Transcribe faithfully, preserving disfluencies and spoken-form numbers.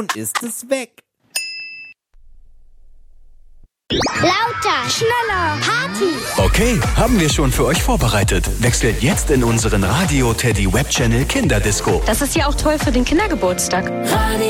ist es weg. Lauter, schneller, Party. Okay, haben wir schon für euch vorbereitet. Wechselt jetzt in unseren Radio Teddy Web Channel Kinderdisco. Das ist ja auch toll für den Kindergeburtstag. Radio